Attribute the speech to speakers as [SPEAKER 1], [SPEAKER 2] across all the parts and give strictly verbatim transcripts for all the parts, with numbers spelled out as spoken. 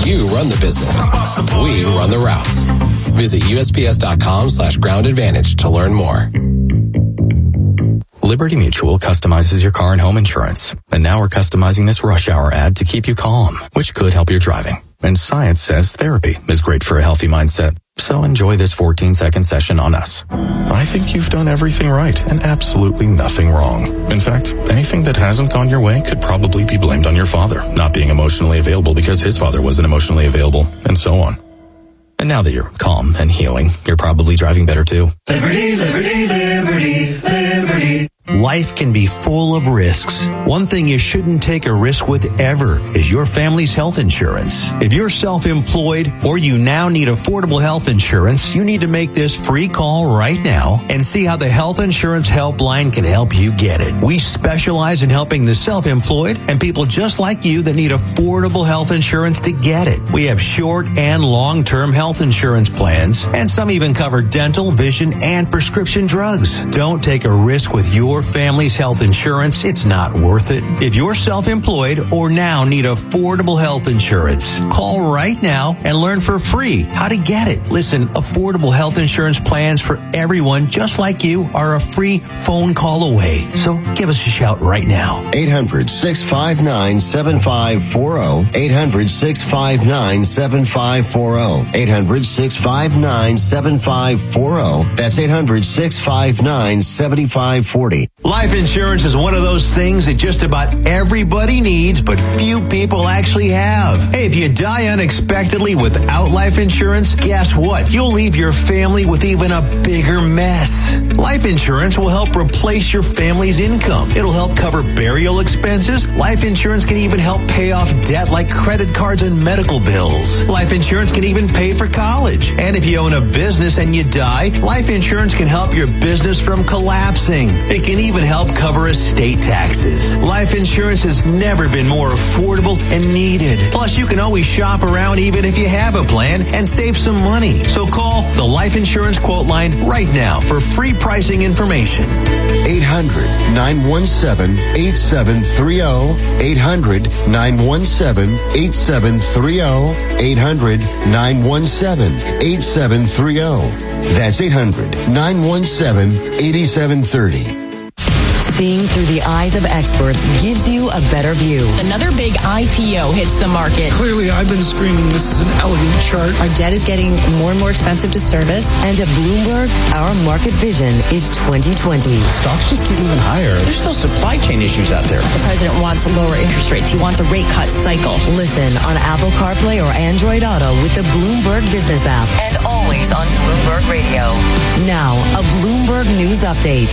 [SPEAKER 1] You run the business. We run the routes. Visit usps.com slash ground advantage to learn more.
[SPEAKER 2] Liberty Mutual customizes your car and home insurance. And now we're customizing this rush hour ad to keep you calm, which could help your driving. And science says therapy is great for a healthy mindset. So enjoy this fourteen second session on us. I think you've done everything right and absolutely nothing wrong. In fact, anything that hasn't gone your way could probably be blamed on your father not being emotionally available because his father wasn't emotionally available, and so on. And now that you're calm and healing, you're probably driving better too.
[SPEAKER 3] Liberty, liberty, liberty, liberty.
[SPEAKER 4] Life can be full of risks. One thing you shouldn't take a risk with ever is your family's health insurance. If you're self-employed or you now need affordable health insurance, you need to make this free call right now and see how the Health Insurance Helpline can help you get it. We specialize in helping the self-employed and people just like you that need affordable health insurance to get it. We have short and long-term health insurance plans, and some even cover dental, vision, and prescription drugs. Don't take a risk with your family's health insurance. It's not worth it. If you're self-employed or now need affordable health insurance, call right now and learn for free how to get it. Listen, affordable health insurance plans for everyone just like you are a free phone call away. So give us a shout right now.
[SPEAKER 5] eight hundred, six five nine, seven five four zero. eight hundred, six five nine, seven five four zero. eight hundred, six five nine, seven five four zero. That's eight hundred, six five nine, seven five four zero.
[SPEAKER 4] Life insurance is one of those things that just about everybody needs, but few people actually have. Hey, if you die unexpectedly without life insurance, guess what? You'll leave your family with even a bigger mess. Life insurance will help replace your family's income. It'll help cover burial expenses. Life insurance can even help pay off debt like credit cards and medical bills. Life insurance can even pay for college. And if you own a business and you die, life insurance can help your business from collapsing. It can even help cover estate taxes. Life insurance has never been more affordable and needed. Plus, you can always shop around even if you have a plan and save some money. So call the Life Insurance Quote Line right now for free pricing information.
[SPEAKER 5] eight hundred, nine one seven, eight seven three zero. eight hundred, nine one seven, eight seven three zero. eight hundred, nine one seven, eight seven three zero. That's eight hundred, nine one seven, eight seven three zero.
[SPEAKER 6] Seeing through the eyes of experts gives you a better view.
[SPEAKER 7] Another big I P O hits the market.
[SPEAKER 8] Clearly, I've been screaming this is an elegant chart.
[SPEAKER 6] Our debt is getting more and more expensive to service, and at Bloomberg, our market vision is twenty twenty.
[SPEAKER 9] Stocks just get even higher.
[SPEAKER 10] There's still supply chain issues out there.
[SPEAKER 7] The president wants to lower interest rates. He wants a rate cut cycle.
[SPEAKER 6] Listen on Apple CarPlay or Android Auto with the Bloomberg Business app, and always on Bloomberg Radio. Now, a Bloomberg News Update.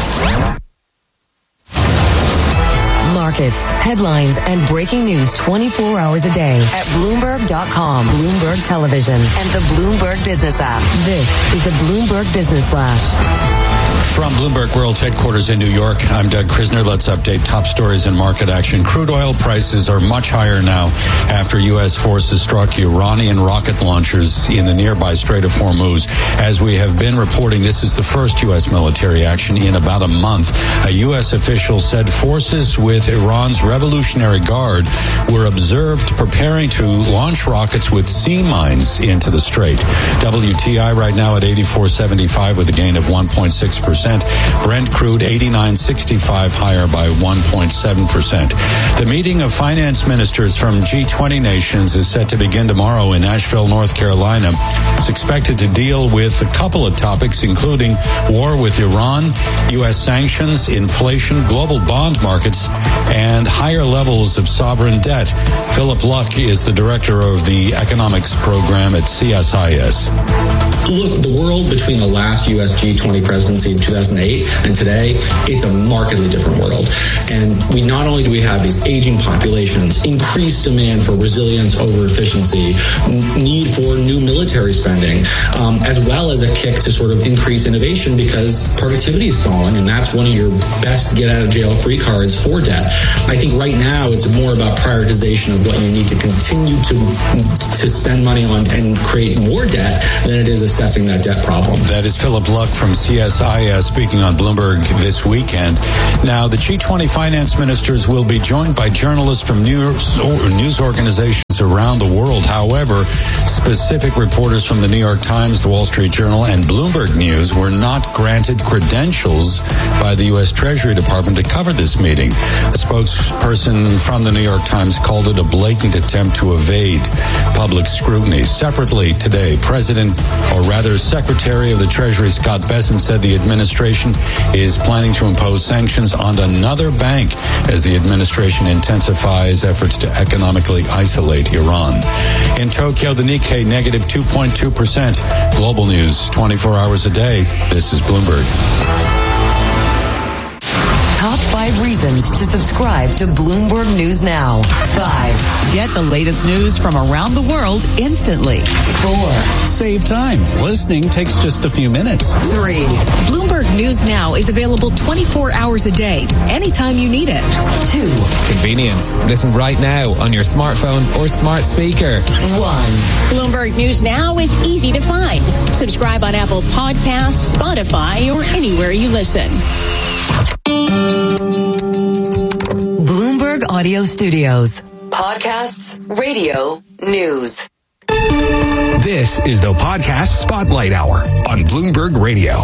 [SPEAKER 6] Markets, headlines, and breaking news twenty-four hours a day at Bloomberg dot com, Bloomberg Television, and the Bloomberg Business app. This is the Bloomberg Business Flash.
[SPEAKER 11] From Bloomberg World Headquarters in New York, I'm Doug Krisner. Let's update top stories in market action. Crude oil prices are much higher now after U S forces struck Iranian rocket launchers in the nearby Strait of Hormuz. As we have been reporting, this is the first U S military action in about a month. A U S official said forces with Iran's Revolutionary Guard were observed preparing to launch rockets with sea mines into the strait. W T I right now at eighty-four seventy-five with a gain of one point six percent. Brent crude eighty-nine sixty-five higher by one point seven percent. The meeting of finance ministers from G twenty nations is set to begin tomorrow in Asheville, North Carolina. It's expected to deal with a couple of topics, including war with Iran, U S sanctions, inflation, global bond markets, and higher levels of sovereign debt. Philip Luck is the director of the economics program at C S I S.
[SPEAKER 12] Look, the world between the last U S G twenty presidency in two thousand eight and today, it's a markedly different world. And we not only do we have these aging populations, increased demand for resilience over efficiency, need for new military spending, um, as well as a kick to sort of increase innovation because productivity is falling, and that's one of your best get out of jail free cards for debt. I think right now it's more about prioritization of what you need to continue to to spend money on and create more debt than it is assessing that debt problem.
[SPEAKER 11] That is Philip Luck from C S I S speaking on Bloomberg this weekend. Now, the G twenty finance ministers will be joined by journalists from news, news organizations around the world. However, specific reporters from the New York Times, the Wall Street Journal, and Bloomberg News were not granted credentials by the U S Treasury Department to cover this meeting. A spokesperson from the New York Times called it a blatant attempt to evade public scrutiny. Separately today, President, or rather Secretary of the Treasury Scott Bessent, said the administration is planning to impose sanctions on another bank as the administration intensifies efforts to economically isolate Iran. In Tokyo, the Nikkei negative two point two percent. Global news twenty-four hours a day. This is Bloomberg.
[SPEAKER 6] Top five reasons to subscribe to Bloomberg News Now. Five.
[SPEAKER 9] Get the latest news from around the world instantly.
[SPEAKER 6] Four.
[SPEAKER 10] Save time. Listening takes just a few minutes.
[SPEAKER 6] Three.
[SPEAKER 7] Bloomberg News Now is available twenty-four hours a day, anytime you need it.
[SPEAKER 6] Two.
[SPEAKER 13] Convenience. Listen right now on your smartphone or smart speaker.
[SPEAKER 6] One.
[SPEAKER 14] Bloomberg News Now is easy to find. Subscribe on Apple Podcasts, Spotify, or anywhere you listen.
[SPEAKER 6] Bloomberg Audio Studios. Podcasts, radio, news.
[SPEAKER 15] This is the Podcast Spotlight Hour on Bloomberg Radio.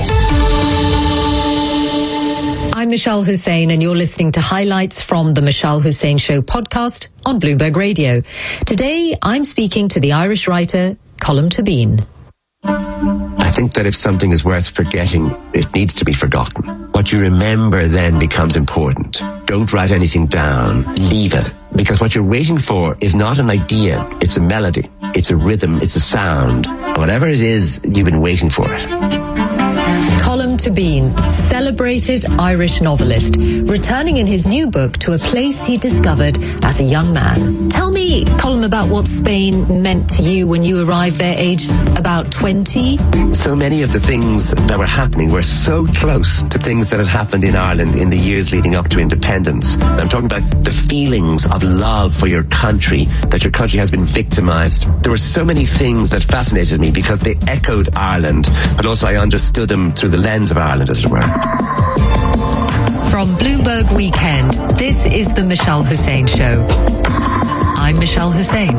[SPEAKER 16] I'm Michelle Hussein, and you're listening to highlights from the Michelle Hussein Show podcast on Bloomberg Radio. Today, I'm speaking to the Irish writer Colm Tóibín.
[SPEAKER 17] I think that if something is worth forgetting, it needs to be forgotten. What you remember then becomes important. Don't write anything down. Leave it. Because what you're waiting for is not an idea. It's a melody. It's a rhythm. It's a sound. Whatever it is, you've been waiting for it.
[SPEAKER 16] Colm Tóibín, celebrated Irish novelist, returning in his new book to a place he discovered as a young man. Tell me, Colm, about what Spain meant to you when you arrived there aged about twenty.
[SPEAKER 17] So many of the things that were happening were so close to things that had happened in Ireland in the years leading up to independence. I'm talking about the feelings of love for your country, that your country has been victimized. There were so many things that fascinated me because they echoed Ireland, but also I understood them through the lens of Ireland, as it were.
[SPEAKER 16] From Bloomberg Weekend, this is the Michelle Hussein Show. I'm Michelle Hussein.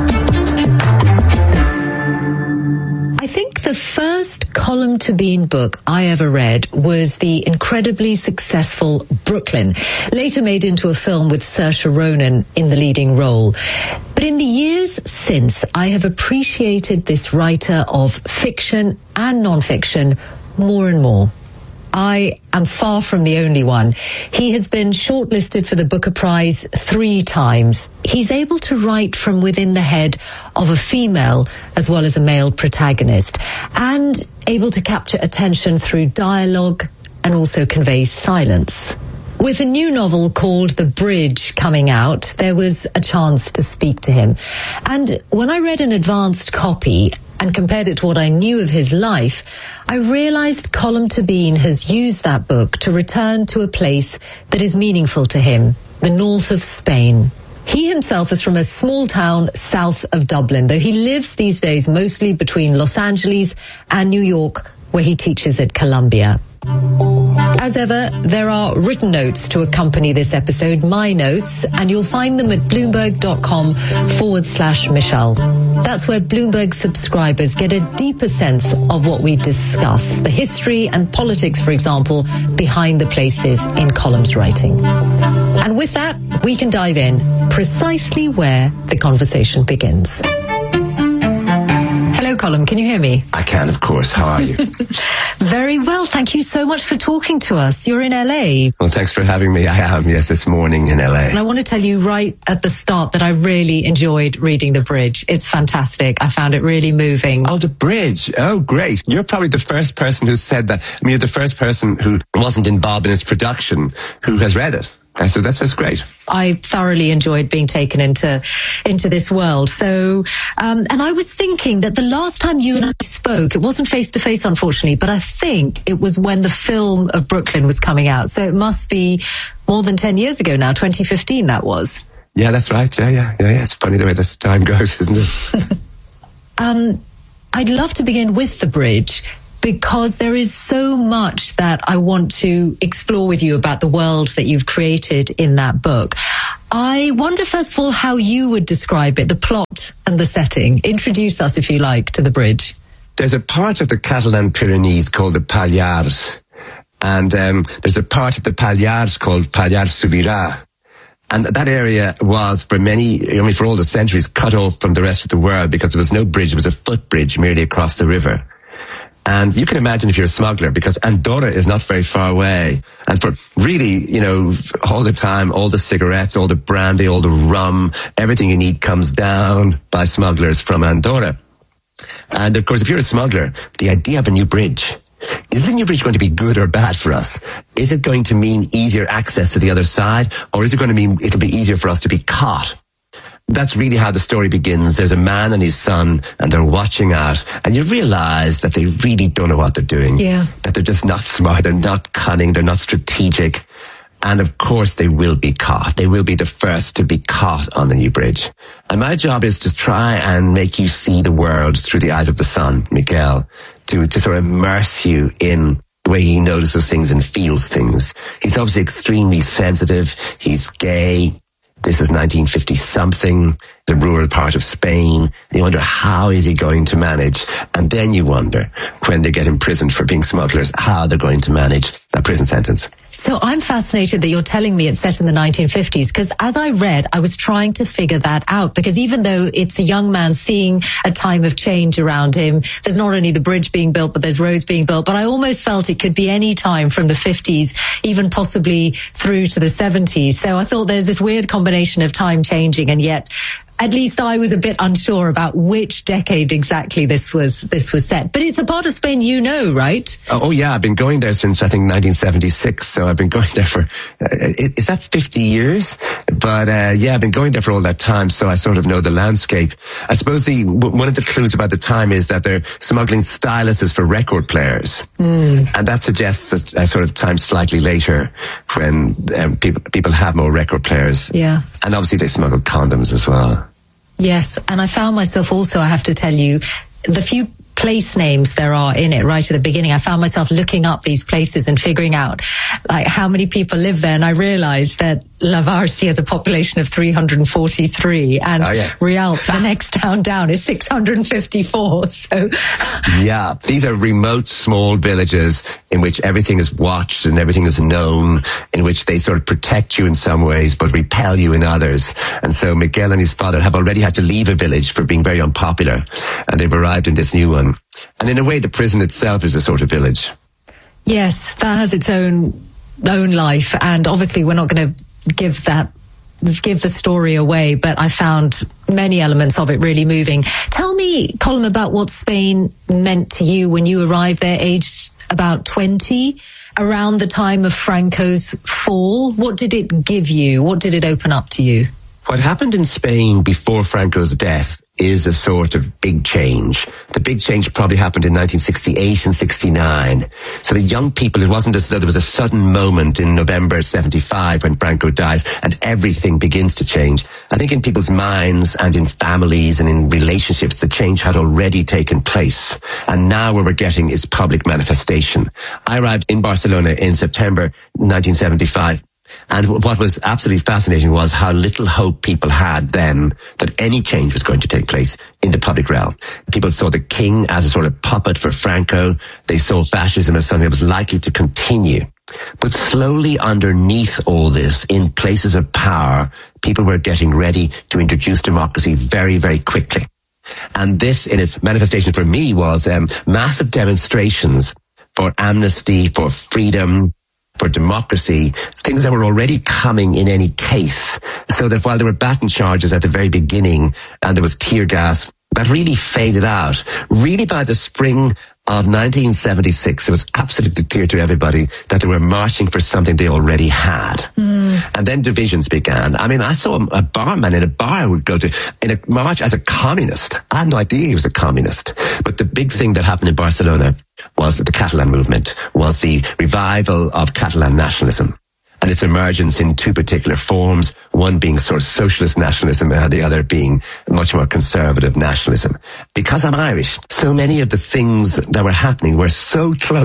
[SPEAKER 16] I think the first Colm Tóibín book I ever read was the incredibly successful Brooklyn, later made into a film with Saoirse Ronan in the leading role. But in the years since, I have appreciated this writer of fiction and non-fiction more and more. I am far from the only one. He has been shortlisted for the Booker Prize three times. He's able to write from within the head of a female as well as a male protagonist, and able to capture attention through dialogue and also convey silence. With a new novel called The Bridge coming out, there was a chance to speak to him. And when I read an advanced copy and compared it to what I knew of his life, I realized Colm Tóibín has used that book to return to a place that is meaningful to him, the north of Spain. He himself is from a small town south of Dublin, though he lives these days mostly between Los Angeles and New York, where he teaches at Columbia. As ever, there are written notes to accompany this episode, my notes, and you'll find them at bloomberg.com forward slash Michelle. That's where Bloomberg subscribers get a deeper sense of what we discuss, the history and politics, for example, behind the places in Colm's writing. And with that, we can dive in precisely where the conversation begins. Hello, Colm. Can you hear me?
[SPEAKER 17] I can, of course. How are you?
[SPEAKER 16] Very well. Thank you so much for talking to us. You're in L A.
[SPEAKER 17] Well, thanks for having me. I am, yes, this morning in L A.
[SPEAKER 16] And I want to tell you right at the start that I really enjoyed reading The Bridge. It's fantastic. I found it really moving.
[SPEAKER 17] Oh, The Bridge. Oh, great. You're probably the first person who said that. I mean, you're the first person who wasn't involved in its production who has read it. And so that's just great.
[SPEAKER 16] I thoroughly enjoyed being taken into into this world. So, um, and I was thinking that the last time you and I spoke, it wasn't face to face, unfortunately, but I think it was when the film of Brooklyn was coming out. So it must be more than ten years ago now, twenty fifteen that was.
[SPEAKER 17] Yeah, that's right. Yeah, yeah, yeah. yeah. It's funny the way this time goes, isn't it?
[SPEAKER 16] um, I'd love to begin with The Bridge, because there is so much that I want to explore with you about the world that you've created in that book. I wonder, first of all, how you would describe it, the plot and the setting. Introduce us, if you like, to the bridge.
[SPEAKER 17] There's a part of the Catalan Pyrenees called the Pallars, and um, there's a part of the Pallars called Pallars Sobirà. And that area was, for many, I mean, for all the centuries, cut off from the rest of the world because there was no bridge. It was a footbridge merely across the river. And you can imagine if you're a smuggler, because Andorra is not very far away. And for really, you know, all the time, all the cigarettes, all the brandy, all the rum, everything you need comes down by smugglers from Andorra. And of course, if you're a smuggler, the idea of a new bridge, is the new bridge going to be good or bad for us? Is it going to mean easier access to the other side? Or is it going to mean it'll be easier for us to be caught? That's really how the story begins. There's a man and his son, and they're watching out, and you realize that they really don't know what they're doing.
[SPEAKER 16] Yeah.
[SPEAKER 17] That they're just not smart, they're not cunning, they're not strategic. And of course they will be caught. They will be the first to be caught on the new bridge. And my job is to try and make you see the world through the eyes of the son, Miguel, to, to sort of immerse you in the way he notices things and feels things. He's obviously extremely sensitive. He's gay. This is nineteen fifty something, the rural part of Spain. And you wonder, how is he going to manage? And then you wonder, when they get imprisoned for being smugglers, how they're going to manage a prison sentence.
[SPEAKER 16] So I'm fascinated that you're telling me it's set in the nineteen fifties, because as I read, I was trying to figure that out, because even though it's a young man seeing a time of change around him, there's not only the bridge being built, but there's roads being built. But I almost felt it could be any time from the fifties, even possibly through to the seventies. So I thought there's this weird combination of time changing, and yet at least I was a bit unsure about which decade exactly this was this was set. But it's a part of Spain you know, right?
[SPEAKER 17] Oh, yeah, I've been going there since, I think, nineteen seventy-six. So I've been going there for, uh, is that fifty years? But, uh, yeah, I've been going there for all that time, so I sort of know the landscape. I suppose the one of the clues about the time is that they're smuggling styluses for record players.
[SPEAKER 16] Mm.
[SPEAKER 17] And that suggests a, a sort of time slightly later when um, people, people have more record players.
[SPEAKER 16] Yeah.
[SPEAKER 17] And obviously they smuggle condoms as well.
[SPEAKER 16] Yes, and I found myself also, I have to tell you, the few place names there are in it right at the beginning, I found myself looking up these places and figuring out like how many people live there, and I realized that Lavarsi has a population of three hundred forty-three, and oh, yeah. Rialp, the next town down, is six hundred fifty-four. So
[SPEAKER 17] yeah, these are remote small villages in which everything is watched and everything is known, in which they sort of protect you in some ways but repel you in others. And so Miguel and his father have already had to leave a village for being very unpopular, and they've arrived in this new one. And in a way, the prison itself is a sort of village.
[SPEAKER 16] Yes, that has its own own life, and obviously we're not going to give that give the story away, but I found many elements of it really moving. Tell me, Colm, about what Spain meant to you when you arrived there, aged about twenty, around the time of Franco's fall. What did it give you? What did it open up to you?
[SPEAKER 17] What happened in Spain before Franco's death is a sort of big change. The big change probably happened in nineteen sixty-eight and sixty-nine. So the young people, it wasn't as though there was a sudden moment in November seventy-five when Franco dies and everything begins to change. I think in people's minds and in families and in relationships, the change had already taken place. And now what we're getting is public manifestation. I arrived in Barcelona in September nineteen seventy-five. And what was absolutely fascinating was how little hope people had then that any change was going to take place in the public realm. People saw the king as a sort of puppet for Franco. They saw fascism as something that was likely to continue. But slowly underneath all this, in places of power, people were getting ready to introduce democracy very, very quickly. And this, in its manifestation for me, was um, massive demonstrations for amnesty, for freedom, for democracy, things that were already coming in any case. So that while there were baton charges at the very beginning and there was tear gas, that really faded out. Really by the spring of nineteen seventy-six, it was absolutely clear to everybody that they were marching for something they already had. Mm. And then divisions began. I mean, I saw a barman in a bar I would go to in a march as a communist. I had no idea he was a communist. But the big thing that happened in Barcelona was the Catalan movement, was the revival of Catalan nationalism. And its emergence in two particular forms, one being sort of socialist nationalism and the other being much more conservative nationalism. Because I'm Irish, so many of the things that were happening were so close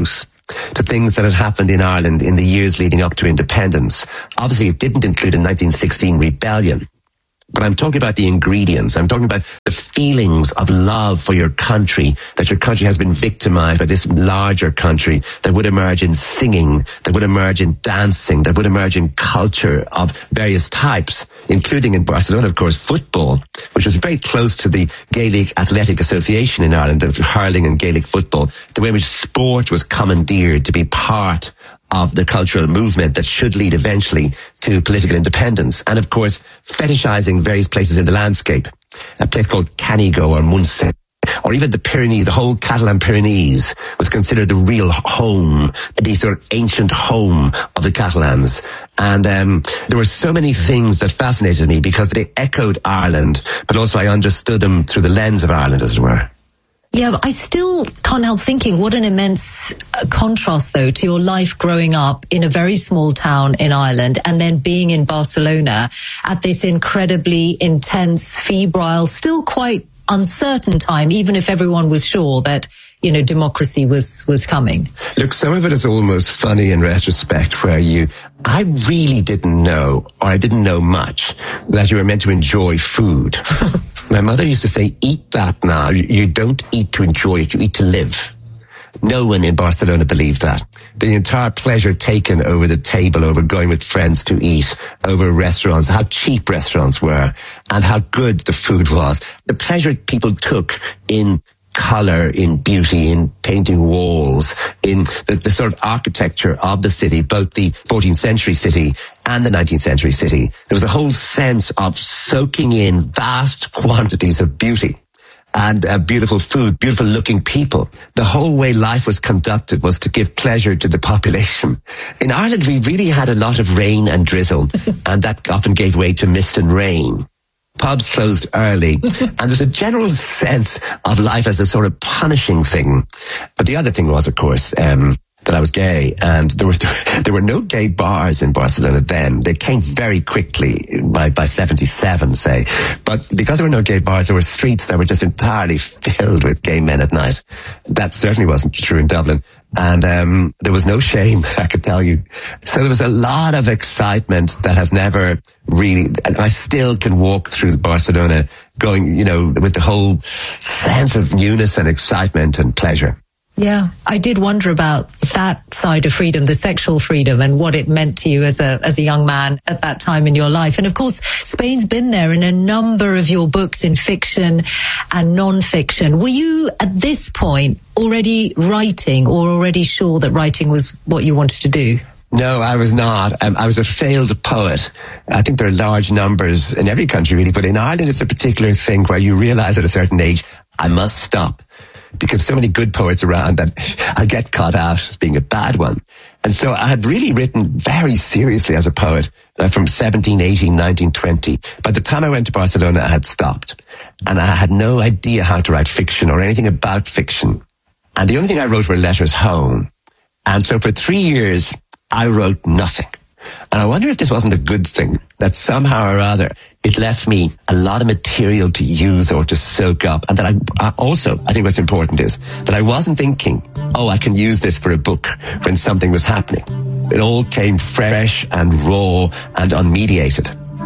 [SPEAKER 17] to things that had happened in Ireland in the years leading up to independence. Obviously, it didn't include a nineteen sixteen rebellion. But I'm talking about the ingredients. I'm talking about the feelings of love for your country, that your country has been victimized by this larger country, that would emerge in singing, that would emerge in dancing, that would emerge in culture of various types, including in Barcelona, of course, football, which was very close to the Gaelic Athletic Association in Ireland, of hurling and Gaelic football, the way in which sport was commandeered to be part of the cultural movement that should lead eventually to political independence. And of course, fetishizing various places in the landscape. A place called Canigó or Munster, or even the Pyrenees, the whole Catalan Pyrenees was considered the real home, the sort of ancient home of the Catalans. And um, there were so many things that fascinated me because they echoed Ireland, but also I understood them through the lens of Ireland, as it were.
[SPEAKER 16] Yeah, but I still can't help thinking what an immense uh, contrast, though, to your life growing up in a very small town in Ireland and then being in Barcelona at this incredibly intense, febrile, still quite uncertain time, even if everyone was sure that, you know, democracy was, was coming.
[SPEAKER 17] Look, some of it is almost funny in retrospect, where you, I really didn't know, or I didn't know much, that you were meant to enjoy food. My mother used to say, eat that now. You don't eat to enjoy it, you eat to live. No one in Barcelona believed that. The entire pleasure taken over the table, over going with friends to eat, over restaurants, how cheap restaurants were, and how good the food was. The pleasure people took in colour, in beauty, in painting walls, in the, the sort of architecture of the city, both the fourteenth century city and the nineteenth century city. There was a whole sense of soaking in vast quantities of beauty and uh, beautiful food, beautiful looking people. The whole way life was conducted was to give pleasure to the population. In Ireland, we really had a lot of rain and drizzle, and that often gave way to mist and rain. Pubs closed early, and there's a general sense of life as a sort of punishing thing. But the other thing was, of course, um, that I was gay, and there were there were no gay bars in Barcelona then. They came very quickly by by seventy-seven, say. But because there were no gay bars, there were streets that were just entirely filled with gay men at night. That certainly wasn't true in Dublin. And um there was no shame, I could tell you. So there was a lot of excitement that has never really, and I still can walk through Barcelona going, you know, with the whole sense of newness and excitement and pleasure.
[SPEAKER 16] Yeah, I did wonder about that side of freedom, the sexual freedom, and what it meant to you as a as a young man at that time in your life. And of course, Spain's been there in a number of your books in fiction and non-fiction. Were you at this point already writing, or already sure that writing was what you wanted to do?
[SPEAKER 17] No, I was not. Um, I was a failed poet. I think there are large numbers in every country, really, but in Ireland it's a particular thing where you realize at a certain age, I must stop. Because so many good poets around that I get caught out as being a bad one. And so I had really written very seriously as a poet uh, from seventeen, eighteen, nineteen, twenty. By the time I went to Barcelona, I had stopped. And I had no idea how to write fiction or anything about fiction. And the only thing I wrote were letters home. And so for three years, I wrote nothing. And I wonder if this wasn't a good thing, that somehow or other it left me a lot of material to use or to soak up. And that I, I also, I think what's important is that I wasn't thinking, oh, I can use this for a book when something was happening. It all came fresh and raw and unmediated.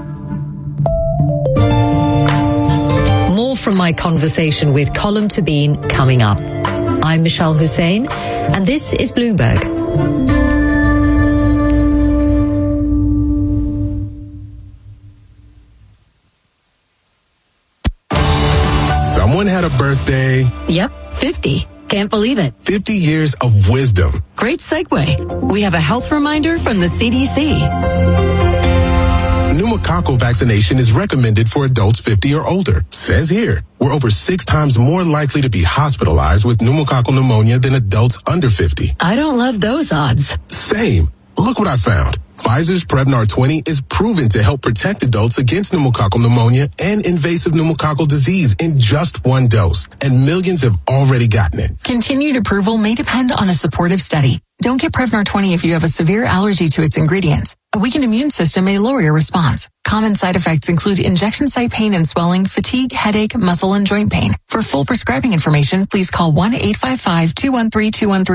[SPEAKER 16] More from my conversation with Colm Tóibín coming up. I'm Michelle Hussein, and this is Bloomberg.
[SPEAKER 18] Someone had a birthday.
[SPEAKER 19] Yep, fifty. Can't believe it.
[SPEAKER 18] fifty years of wisdom.
[SPEAKER 19] Great segue. We have a health reminder from the C D C.
[SPEAKER 18] Pneumococcal vaccination is recommended for adults fifty or older. Says here, we're over six times more likely to be hospitalized with pneumococcal pneumonia than adults under fifty.
[SPEAKER 19] I don't love those odds.
[SPEAKER 18] Same. Look what I found. Pfizer's Prevnar twenty is proven to help protect adults against pneumococcal pneumonia and invasive pneumococcal disease in just one dose, and millions have already gotten it.
[SPEAKER 20] Continued approval may depend on a supportive study. Don't get Prevnar twenty if you have a severe allergy to its ingredients. A weakened immune system may lower your response. Common side effects include injection site pain and swelling, fatigue, headache, muscle, and joint pain. For full prescribing information, please call one eight five five, two one three, two one three eight.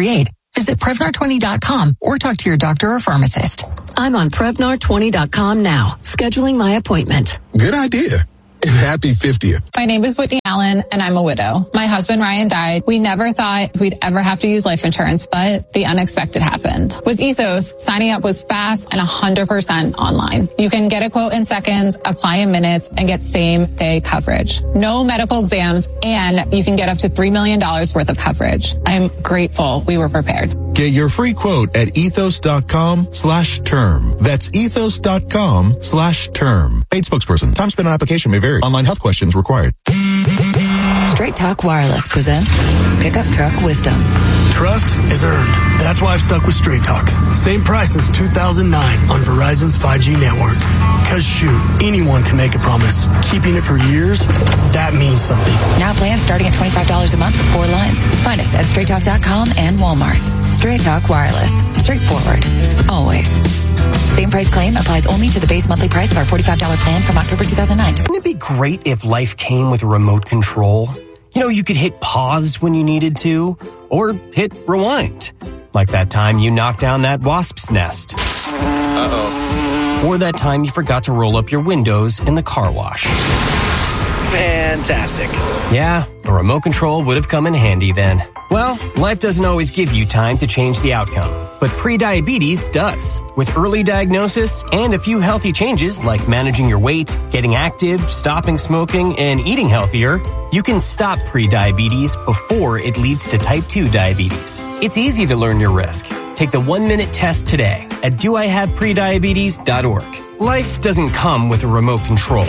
[SPEAKER 20] Visit Prevnar twenty dot com or talk to your doctor or pharmacist.
[SPEAKER 19] I'm on Prevnar twenty dot com now, scheduling my appointment.
[SPEAKER 18] Good idea. And happy fiftieth.
[SPEAKER 21] My name is Whitney Allen, and I'm a widow. My husband, Ryan, died. We never thought we'd ever have to use life insurance, but the unexpected happened. With Ethos, signing up was fast and one hundred percent online. You can get a quote in seconds, apply in minutes, and get same-day coverage. No medical exams, and you can get up to three million dollars worth of coverage. I'm grateful we were prepared.
[SPEAKER 22] Get your free quote at ethos.com slash term. That's ethos.com slash term. Paid spokesperson. Time spent on application may vary. Online health questions required.
[SPEAKER 6] Straight Talk Wireless presents Pickup Truck Wisdom.
[SPEAKER 23] Trust is earned. That's why I've stuck with Straight Talk. Same price since two thousand nine on Verizon's five G network. Cause shoot, anyone can make a promise. Keeping it for years, that means something.
[SPEAKER 6] Now plans starting at twenty-five dollars a month with four lines. Find us at straight talk dot com and Walmart. Straight Talk Wireless. Straightforward. Always. Same price claim applies only to the base monthly price of our forty-five dollars plan from October two thousand nine.
[SPEAKER 24] Wouldn't it be great if life came with a remote control? You know, you could hit pause when you needed to, or hit rewind. Like that time you knocked down that wasp's nest. Uh-oh. Or that time you forgot to roll up your windows in the car wash.
[SPEAKER 23] Fantastic.
[SPEAKER 24] Yeah, a remote control would have come in handy then. Well, life doesn't always give you time to change the outcome, but prediabetes does. With early diagnosis and a few healthy changes like managing your weight, getting active, stopping smoking, and eating healthier, you can stop prediabetes before it leads to type two diabetes. It's easy to learn your risk. Take the one-minute test today at do I have prediabetes dot org. Life doesn't come with a remote control.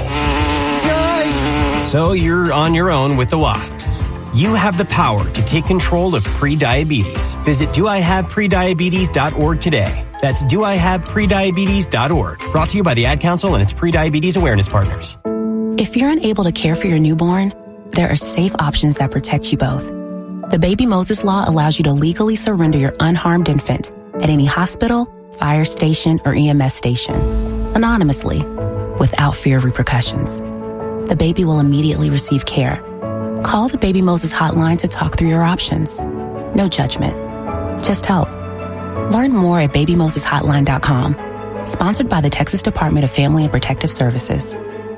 [SPEAKER 24] Yikes. So you're on your own with the wasps. You have the power to take control of prediabetes. Visit do I have prediabetes dot org today. That's do I have prediabetes dot org. Brought to you by the Ad Council and its Prediabetes Awareness Partners.
[SPEAKER 25] If you're unable to care for your newborn, there are safe options that protect you both. The Baby Moses Law allows you to legally surrender your unharmed infant at any hospital, fire station, or E M S station, anonymously, without fear of repercussions. The baby will immediately receive care. Call the Baby Moses hotline to talk through your options. No judgment, just help. Learn more at baby moses hotline dot com. Sponsored by the Texas Department of Family and Protective Services.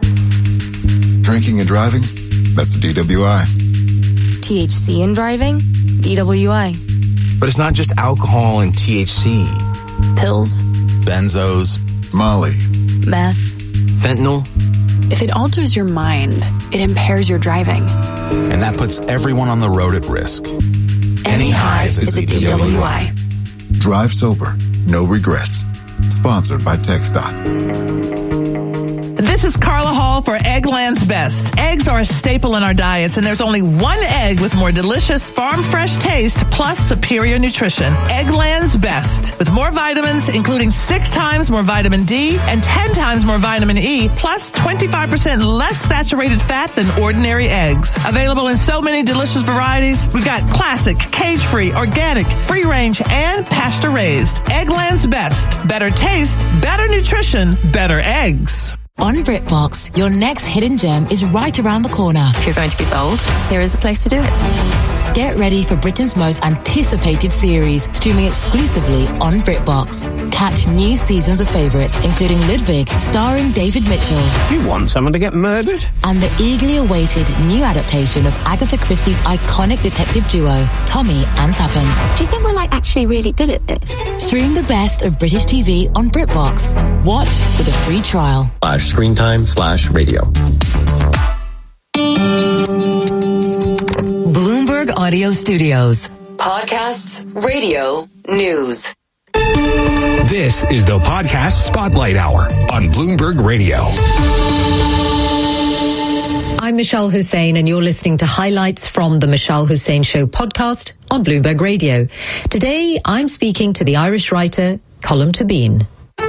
[SPEAKER 26] Drinking and driving? That's the D W I.
[SPEAKER 27] T H C in driving? D W I.
[SPEAKER 28] But it's not just alcohol and T H C.
[SPEAKER 27] Pills.
[SPEAKER 26] Benzos. Molly.
[SPEAKER 27] Meth.
[SPEAKER 28] Fentanyl.
[SPEAKER 29] If it alters your mind, it impairs your driving.
[SPEAKER 30] And that puts everyone on the road at risk.
[SPEAKER 27] Any highs is a D W I.
[SPEAKER 26] Drive sober. No regrets. Sponsored by TxDOT.
[SPEAKER 9] This is Carla Hall for Eggland's Best. Eggs are a staple in our diets, and there's only one egg with more delicious farm-fresh taste plus superior nutrition. Eggland's Best. With more vitamins, including six times more vitamin D and ten times more vitamin E, plus twenty-five percent less saturated fat than ordinary eggs. Available in so many delicious varieties. We've got classic, cage-free, organic, free-range, and pasture-raised. Eggland's Best. Better taste, better nutrition, better eggs.
[SPEAKER 20] On BritBox, your next hidden gem is right around the corner.
[SPEAKER 27] If you're going to be bold, here is the place to do it.
[SPEAKER 20] Get ready for Britain's most anticipated series, streaming exclusively on BritBox. Catch new seasons of favourites, including Ludwig, starring David Mitchell.
[SPEAKER 28] You want someone to get murdered?
[SPEAKER 20] And the eagerly awaited new adaptation of Agatha Christie's iconic detective duo, Tommy and Tuppence.
[SPEAKER 27] Do you think we're like actually really good at this?
[SPEAKER 20] Stream the best of British T V on BritBox. Watch with a free trial.
[SPEAKER 31] Slash screen time slash radio.
[SPEAKER 6] Bloomberg Audio Studios. Podcasts, radio, news.
[SPEAKER 15] This is the Podcast Spotlight Hour on Bloomberg Radio.
[SPEAKER 16] I'm Michelle Hussein, and you're listening to highlights from the Michelle Hussein Show podcast on Bloomberg Radio. Today, I'm speaking to the Irish writer Colm Tóibín.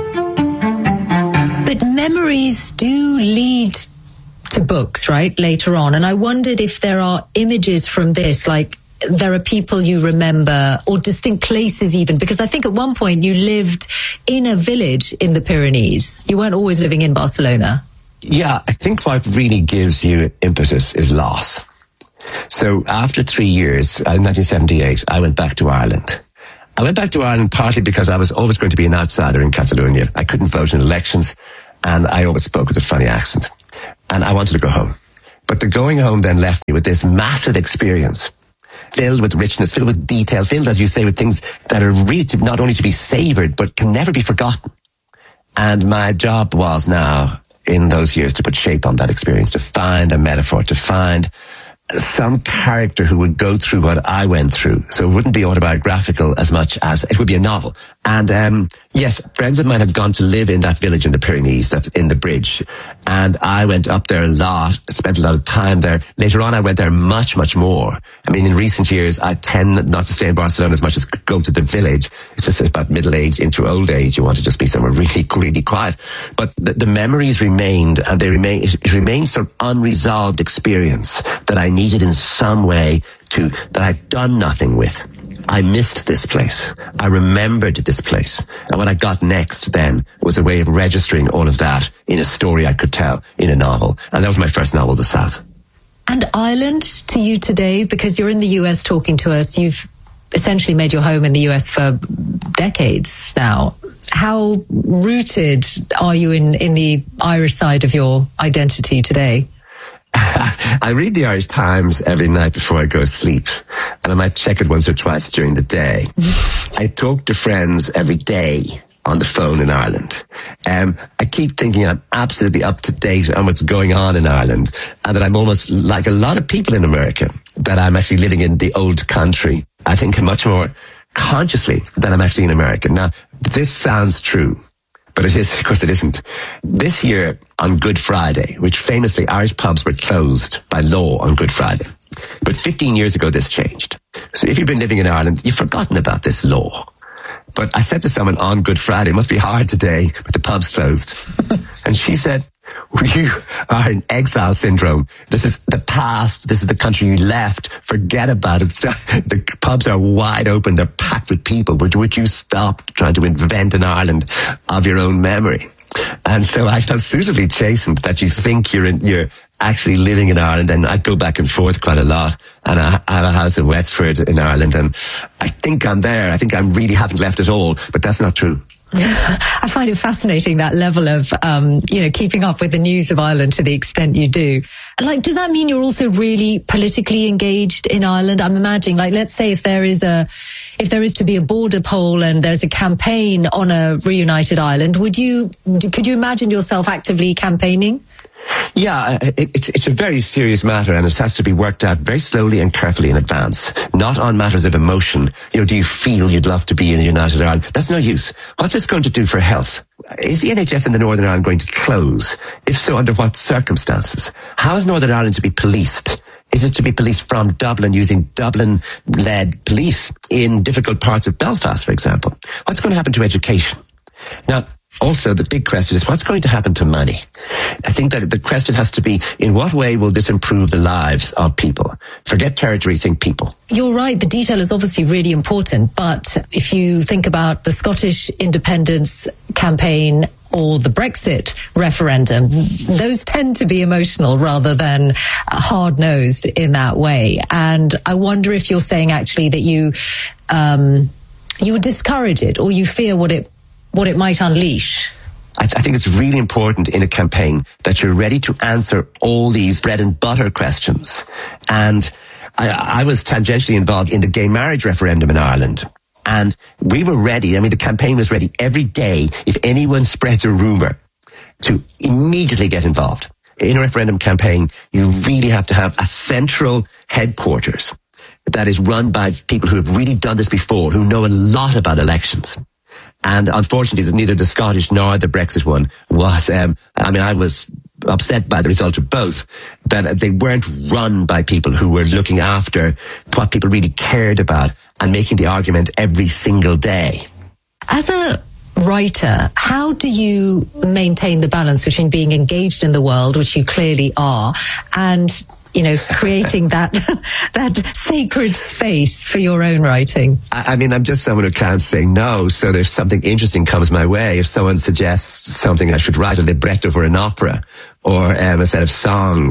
[SPEAKER 16] But memories do lead to books, right, later on. And I wondered if there are images from this, like there are people you remember or distinct places even, because I think at one point you lived in a village in the Pyrenees. You weren't always living in Barcelona.
[SPEAKER 17] Yeah, I think what really gives you impetus is loss. So after three years, in nineteen seventy-eight, I went back to Ireland. I went back to Ireland partly because I was always going to be an outsider in Catalonia. I couldn't vote in elections, and I always spoke with a funny accent. And I wanted to go home. But the going home then left me with this massive experience, filled with richness, filled with detail, filled, as you say, with things that are really to, not only to be savoured, but can never be forgotten. And my job was now, in those years, to put shape on that experience, to find a metaphor, to find some character who would go through what I went through. So it wouldn't be autobiographical as much as it would be a novel. And um yes, friends of mine had gone to live in that village in the Pyrenees that's in the Bridge. And I went up there a lot, spent a lot of time there. Later on, I went there much, much more. I mean, in recent years, I tend not to stay in Barcelona as much as go to the village. It's just about middle age into old age. You want to just be somewhere really, really quiet. But the, the memories remained, and they remain, it, it remains some unresolved experience that I needed in some way to, that I'd done nothing with. I missed this place. I remembered this place. And what I got next then was a way of registering all of that in a story I could tell in a novel. And that was my first novel, The South.
[SPEAKER 16] And Ireland to you today, because you're in the U S talking to us, you've essentially made your home in the U S for decades now. How rooted are you in, in the Irish side of your identity today?
[SPEAKER 17] I read the Irish Times every night before I go to sleep, and I might check it once or twice during the day. I talk to friends every day on the phone in Ireland. Um, I keep thinking I'm absolutely up to date on what's going on in Ireland, and that I'm almost like a lot of people in America, that I'm actually living in the old country. I think much more consciously that I'm actually in America. Now, this sounds true, but it is, of course it isn't. This year on Good Friday, which famously Irish pubs were closed by law on Good Friday. But fifteen years ago this changed. So if you've been living in Ireland, you've forgotten about this law. But I said to someone on Good Friday, it must be hard today with the pubs closed. And she said, you are in exile syndrome. This is the past. This is the country you left. Forget about it. The pubs are wide open. They're packed with people. Would, would you stop trying to invent an Ireland of your own memory? And so I felt suitably chastened that you think you're in, you're actually living in Ireland. And I go back and forth quite a lot. And I, I have a house in Wexford in Ireland. And I think I'm there. I think I really haven't left at all. But that's not true.
[SPEAKER 16] I find it fascinating, that level of, um, you know, keeping up with the news of Ireland to the extent you do. Like, does that mean you're also really politically engaged in Ireland? I'm imagining, like, let's say if there is a, if there is to be a border poll and there's a campaign on a reunited Ireland, would you, could you imagine yourself actively campaigning?
[SPEAKER 17] Yeah, it, it's, it's a very serious matter, and it has to be worked out very slowly and carefully in advance, not on matters of emotion. You know, do you feel you'd love to be in the United Ireland? That's no use. What's this going to do for health? Is the N H S in the Northern Ireland going to close? If so, under what circumstances? How is Northern Ireland to be policed? Is it to be policed from Dublin using Dublin-led police in difficult parts of Belfast, for example? What's going to happen to education? Now, also, the big question is, what's going to happen to money? I think that the question has to be, in what way will this improve the lives of people? Forget territory, think people.
[SPEAKER 16] You're right, the detail is obviously really important, but if you think about the Scottish independence campaign or the Brexit referendum, those tend to be emotional rather than hard-nosed in that way. And I wonder if you're saying actually that you, um, you would discourage it, or you fear what it what it might unleash.
[SPEAKER 17] I, I think it's really important in a campaign that you're ready to answer all these bread and butter questions. And I, I was tangentially involved in the gay marriage referendum in Ireland. And we were ready, I mean, the campaign was ready every day, if anyone spreads a rumour, to immediately get involved. In a referendum campaign, you really have to have a central headquarters that is run by people who have really done this before, who know a lot about elections. And unfortunately, neither the Scottish nor the Brexit one was, um, I mean, I was upset by the result of both, but they weren't run by people who were looking after what people really cared about and making the argument every single day.
[SPEAKER 16] As a writer, how do you maintain the balance between being engaged in the world, which you clearly are, and, you know, creating that that sacred space for your own writing?
[SPEAKER 17] I, I mean, I'm just someone who can't say no, so if something interesting comes my way, if someone suggests something I should write, a libretto for an opera, or um, a set of songs,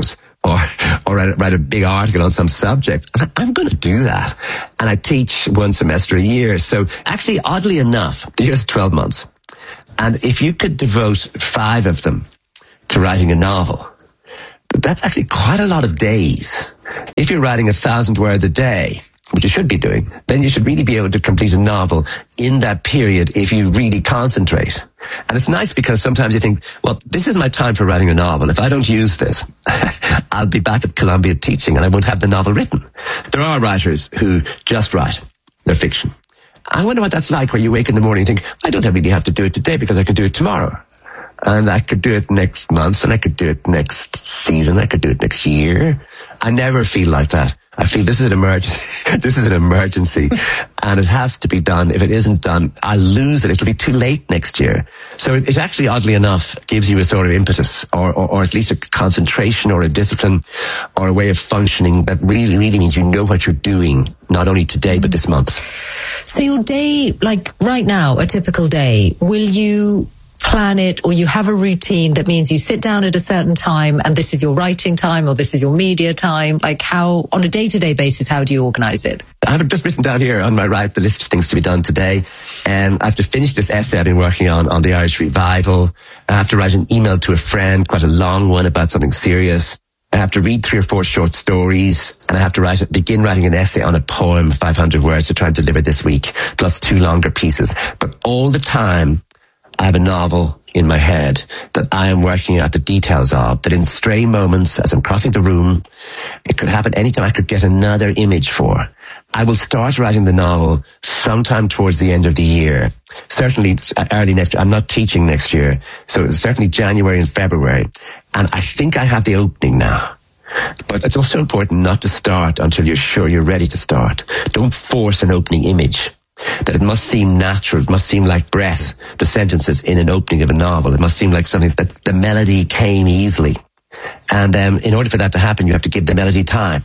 [SPEAKER 17] or or write, write a big article on some subject. And I'm going to do that. And I teach one semester a year. So actually, oddly enough, the year's twelve months. And if you could devote five of them to writing a novel, that's actually quite a lot of days. If you're writing a thousand words a day, which you should be doing, then you should really be able to complete a novel in that period if you really concentrate. And it's nice because sometimes you think, well, this is my time for writing a novel. If I don't use this, I'll be back at Columbia teaching and I won't have the novel written. There are writers who just write their fiction. I wonder what that's like, where you wake in the morning and think, I don't really have to do it today because I can do it tomorrow. And I could do it next month, and I could do it next season, I could do it next year. I never feel like that. I feel this is an emergency. This is an emergency, and it has to be done. If it isn't done, I'll lose it. It'll be too late next year. So it, it actually, oddly enough, gives you a sort of impetus, or, or, or at least a concentration, or a discipline, or a way of functioning that really, really means you know what you're doing, not only today, but this month.
[SPEAKER 16] So your day, like right now, a typical day, will you plan it, or you have a routine that means you sit down at a certain time and this is your writing time or this is your media time? Like how, on a day-to-day basis, how do you organize it?
[SPEAKER 17] I've just written down here on my right the list of things to be done today. And I have to finish this essay I've been working on, on the Irish revival. I have to write an email to a friend, quite a long one, about something serious. I have to read three or four short stories, and I have to write, begin writing an essay on a poem, five hundred words, to try and deliver this week, plus two longer pieces. But all the time, I have a novel in my head that I am working out the details of, that in stray moments, as I'm crossing the room, it could happen anytime, I could get another image for. I will start writing the novel sometime towards the end of the year. Certainly early next year. I'm not teaching next year. So certainly January and February. And I think I have the opening now. But it's also important not to start until you're sure you're ready to start. Don't force an opening image. That it must seem natural, it must seem like breath, the sentences in an opening of a novel. It must seem like something that the melody came easily. And um, in order for that to happen, you have to give the melody time.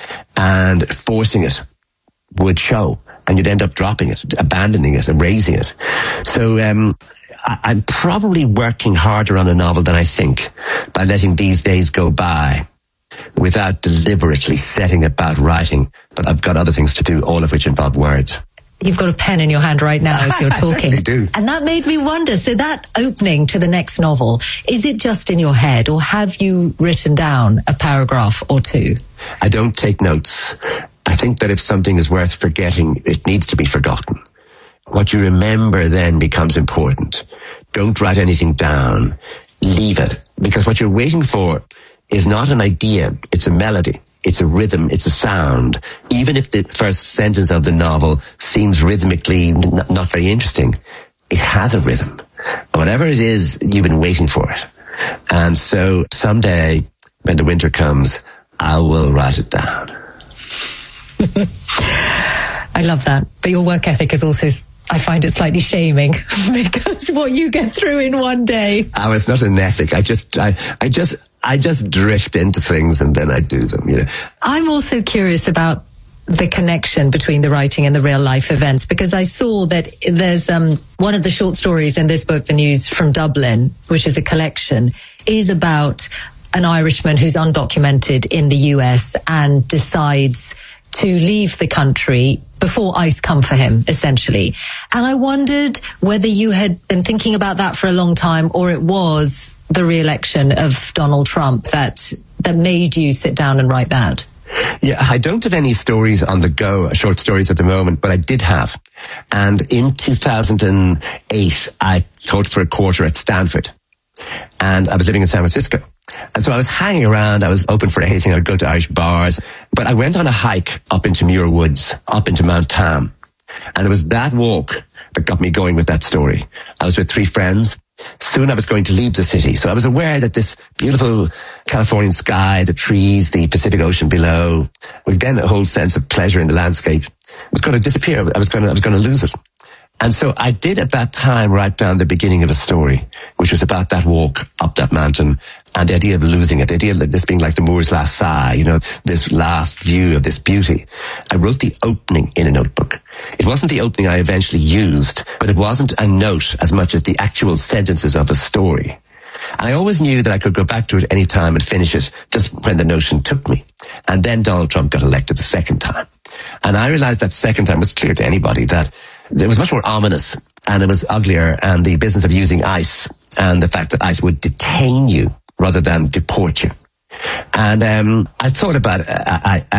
[SPEAKER 17] And forcing it would show, and you'd end up dropping it, abandoning it, erasing it. So um, I, I'm probably working harder on a novel than I think by letting these days go by without deliberately setting about writing. But I've got other things to do, all of which involve words.
[SPEAKER 16] You've got a pen in your hand right now as you're talking.
[SPEAKER 17] I do.
[SPEAKER 16] And that made me wonder, so that opening to the next novel, is it just in your head, or have you written down a paragraph or two?
[SPEAKER 17] I don't take notes. I think that if something is worth forgetting, it needs to be forgotten. What you remember then becomes important. Don't write anything down. Leave it. Because what you're waiting for is not an idea, it's a melody. It's a rhythm, it's a sound. Even if the first sentence of the novel seems rhythmically n- not very interesting, it has a rhythm. Whatever it is, you've been waiting for it. And so someday, when the winter comes, I will write it down.
[SPEAKER 16] I love that. But your work ethic is also, I find it slightly shaming because what you get through in one day.
[SPEAKER 17] Oh, it's not an ethic. I just, I, I just, I just drift into things and then I do them, you know.
[SPEAKER 16] I'm also curious about the connection between the writing and the real life events, because I saw that there's um, one of the short stories in this book, The News from Dublin, which is a collection, is about an Irishman who's undocumented in the U S and decides to leave the country before ICE come for him, essentially. And I wondered whether you had been thinking about that for a long time, or it was the re-election of Donald Trump that that made you sit down and write that.
[SPEAKER 17] Yeah, I don't have any stories on the go, short stories at the moment, but I did have. And in two thousand eight, I taught for a quarter at Stanford. And I was living in San Francisco. And so I was hanging around. I was open for anything. I'd go to Irish bars. But I went on a hike up into Muir Woods, up into Mount Tam. And it was that walk that got me going with that story. I was with three friends. Soon I was going to leave the city. So I was aware that this beautiful Californian sky, the trees, the Pacific Ocean below, again, a whole sense of pleasure in the landscape, was going to disappear. I was going to, I was going to lose it. And so I did at that time write down the beginning of a story, which was about that walk up that mountain and the idea of losing it, the idea of this being like the Moor's last sigh, you know, this last view of this beauty. I wrote the opening in a notebook. It wasn't the opening I eventually used, but it wasn't a note as much as the actual sentences of a story. And I always knew that I could go back to it any time and finish it just when the notion took me. And then Donald Trump got elected the second time. And I realized that second time, it was clear to anybody that it was much more ominous and it was uglier, and the business of using ICE and the fact that ICE would detain you rather than deport you. And um, I thought about I, I